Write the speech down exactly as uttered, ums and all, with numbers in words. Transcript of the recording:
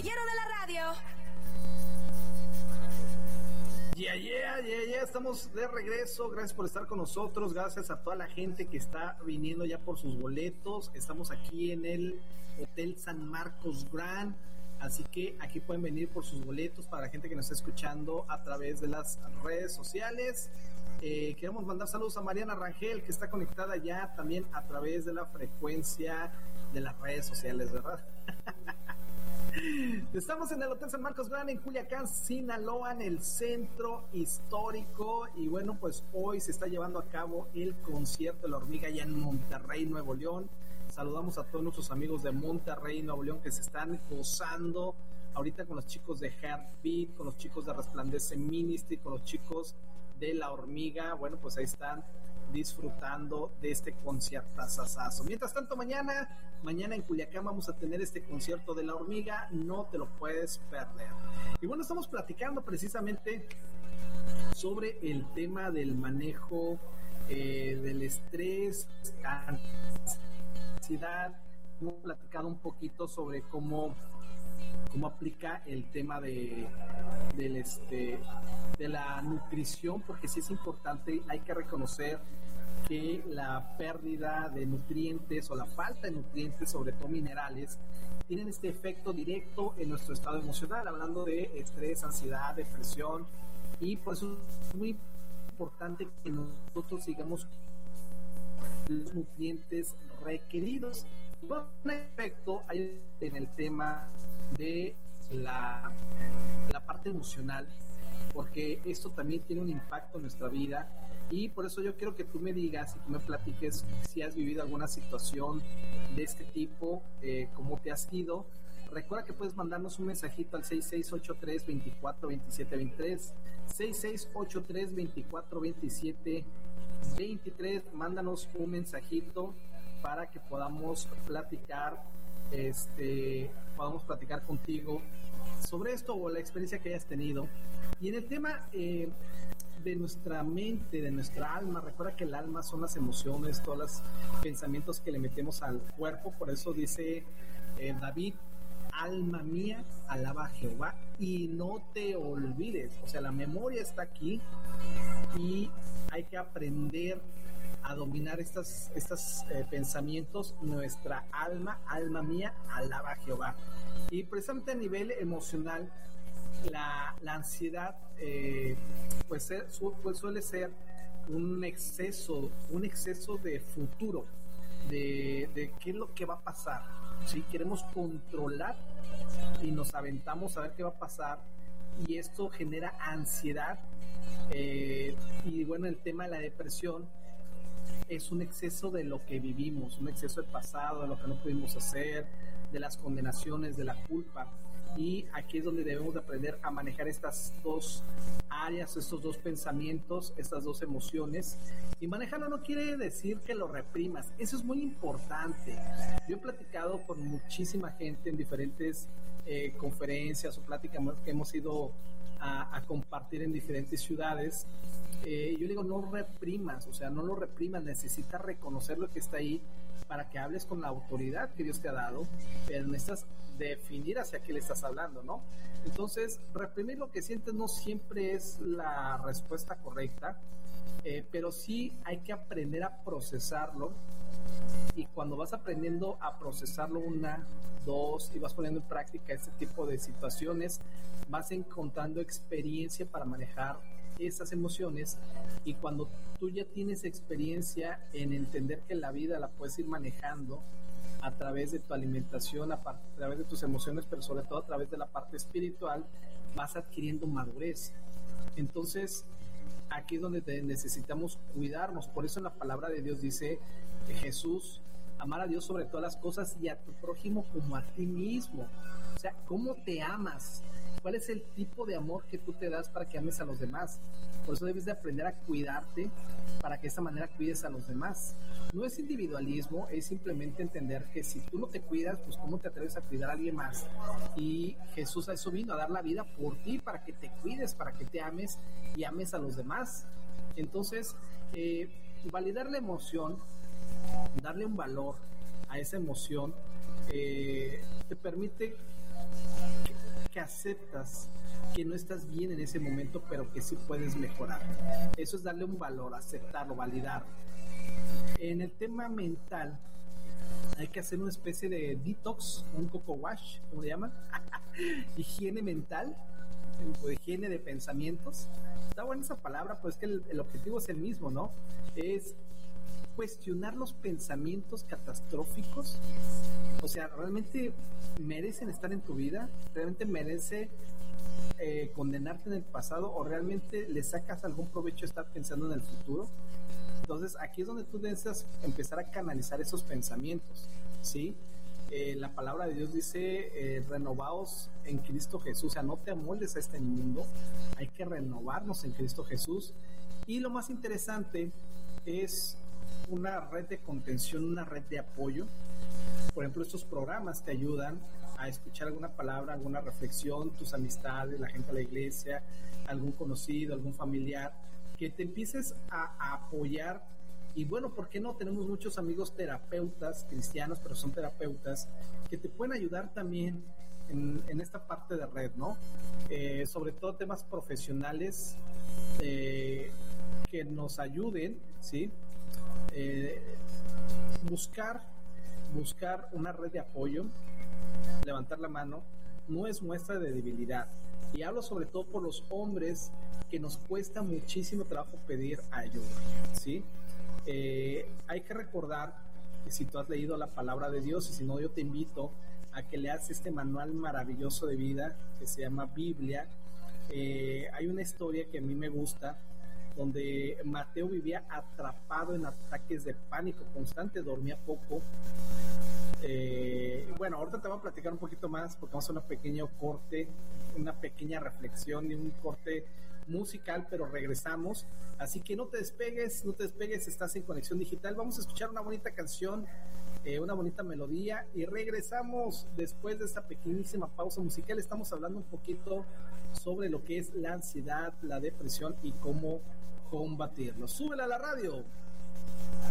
caballero de la radio. Yeah, yeah, yeah, yeah, estamos de regreso. Gracias por estar con nosotros. Gracias a toda la gente que está viniendo ya por sus boletos. Estamos aquí en el Hotel San Marcos Grand. Así que aquí pueden venir por sus boletos para la gente que nos está escuchando a través de las redes sociales. Eh, queremos mandar saludos a Mariana Rangel, que está conectada ya también a través de la frecuencia de las redes sociales, ¿verdad? Estamos en el Hotel San Marcos Grand en Culiacán, Sinaloa, en el centro histórico. Y bueno, pues hoy se está llevando a cabo el concierto de la hormiga allá en Monterrey, Nuevo León. Saludamos a todos nuestros amigos de Monterrey, Nuevo León, que se están gozando ahorita con los chicos de Heartbeat, con los chicos de Resplandece Ministry, con los chicos de La Hormiga. Bueno, pues ahí están disfrutando de este conciertazazazo. Mientras tanto, mañana, mañana en Culiacán vamos a tener este concierto de La Hormiga, no te lo puedes perder. Y bueno, estamos platicando precisamente sobre el tema del manejo eh, del estrés, ansiedad. Hemos platicado un poquito sobre cómo cómo aplica el tema de del este de la nutrición, porque sí es importante. Hay que reconocer que la pérdida de nutrientes o la falta de nutrientes, sobre todo minerales, tienen este efecto directo en nuestro estado emocional, hablando de estrés, ansiedad, depresión, y por eso es muy importante que nosotros sigamos los nutrientes requeridos. Un efecto hay en el tema de la, la parte emocional, porque esto también tiene un impacto en nuestra vida, y por eso yo quiero que tú me digas y tú me platiques si has vivido alguna situación de este tipo, eh, cómo te has ido. Recuerda que puedes mandarnos un mensajito al seis seis ocho tres, dos cuatro dos siete dos tres, seis seis ocho tres, dos cuatro dos siete dos tres. Mándanos un mensajito para que podamos platicar, este, podamos platicar contigo sobre esto o la experiencia que hayas tenido. Y en el tema eh, de nuestra mente, de nuestra alma, recuerda que el alma son las emociones, todos los pensamientos que le metemos al cuerpo. Por eso dice eh, David: alma mía, alaba a Jehová y no te olvides. O sea, la memoria está aquí y hay que aprender a dominar estas, estos eh, pensamientos. Nuestra alma, alma mía, alaba a Jehová. Y precisamente a nivel emocional, la, la ansiedad eh, pues, ser, su, pues suele ser un exceso, un exceso de futuro, de, de qué es lo que va a pasar. ¿Sí? Queremos controlar y nos aventamos a ver qué va a pasar, y esto genera ansiedad. Eh, y bueno, el tema de la depresión es un exceso de lo que vivimos, un exceso del pasado, de lo que no pudimos hacer, de las condenaciones, de la culpa. Y aquí es donde debemos de aprender a manejar estas dos áreas, estos dos pensamientos, estas dos emociones. Y manejarlo no quiere decir que lo reprimas, eso es muy importante. Yo he platicado con muchísima gente en diferentes eh, conferencias o pláticas que hemos ido a, a compartir en diferentes ciudades. Eh, yo digo, no reprimas, o sea, no lo reprimas, necesitas reconocer lo que está ahí para que hables con la autoridad que Dios te ha dado, pero necesitas definir hacia qué le estás hablando, ¿no? Entonces, reprimir lo que sientes no siempre es la respuesta correcta, eh, pero sí hay que aprender a procesarlo, y cuando vas aprendiendo a procesarlo una, dos, y vas poniendo en práctica este tipo de situaciones, vas encontrando experiencia para manejar esas emociones. Y cuando tú ya tienes experiencia en entender que la vida la puedes ir manejando a través de tu alimentación, a través de tus emociones, pero sobre todo a través de la parte espiritual, vas adquiriendo madurez. Entonces, aquí es donde te necesitamos cuidarnos. Por eso en la palabra de Dios dice que Jesús: amar a Dios sobre todas las cosas y a tu prójimo como a ti mismo. O sea, ¿cómo te amas? ¿Cuál es el tipo de amor que tú te das para que ames a los demás? Por eso debes de aprender a cuidarte para que de esa manera cuides a los demás. No es individualismo, es simplemente entender que si tú no te cuidas, pues ¿cómo te atreves a cuidar a alguien más? Y Jesús a eso vino, a dar la vida por ti, para que te cuides, para que te ames y ames a los demás. Entonces, eh, validar la emoción, darle un valor a esa emoción, eh, te permite que aceptas que no estás bien en ese momento, pero que sí puedes mejorar. Eso es darle un valor, aceptarlo, validarlo. En el tema mental, hay que hacer una especie de detox, un coco wash, como le llaman, higiene mental, o higiene de pensamientos. Está buena esa palabra, pues es que el, el objetivo es el mismo, ¿no? Es cuestionar los pensamientos catastróficos. O sea, ¿realmente merecen estar en tu vida? ¿Realmente merece eh, condenarte en el pasado? ¿O realmente le sacas algún provecho a estar pensando en el futuro? Entonces, aquí es donde tú necesitas empezar a canalizar esos pensamientos, ¿sí? Eh, la palabra de Dios dice, eh, renovaos en Cristo Jesús. O sea, no te amoldes a este mundo, hay que renovarnos en Cristo Jesús. Y lo más interesante es una red de contención, una red de apoyo. Por ejemplo, estos programas te ayudan a escuchar alguna palabra, alguna reflexión, tus amistades, la gente de la iglesia, algún conocido, algún familiar, que te empieces a, a apoyar. Y bueno, ¿por qué no? Tenemos muchos amigos terapeutas, cristianos, pero son terapeutas, que te pueden ayudar también en, en esta parte de red, ¿no? Eh, sobre todo temas profesionales eh, que nos ayuden, ¿sí? Eh, buscar, buscar una red de apoyo, levantar la mano, no es muestra de debilidad. Y hablo sobre todo por los hombres, que nos cuesta muchísimo trabajo pedir ayuda, ¿sí? Eh, hay que recordar que si tú has leído la palabra de Dios, y si no, yo te invito a que leas este manual maravilloso de vida que se llama Biblia. Eh, hay una historia que a mí me gusta, donde Mateo vivía atrapado en ataques de pánico constante, dormía poco. Eh, bueno, ahorita te voy a platicar un poquito más, porque vamos a hacer un pequeño corte, una pequeña reflexión y un corte musical, pero regresamos. Así que no te despegues, no te despegues, estás en Conexión Digital. Vamos a escuchar una bonita canción, eh, una bonita melodía, y regresamos después de esta pequeñísima pausa musical. Estamos hablando un poquito sobre lo que es la ansiedad, la depresión y cómo combatirlo. Súbela a la radio.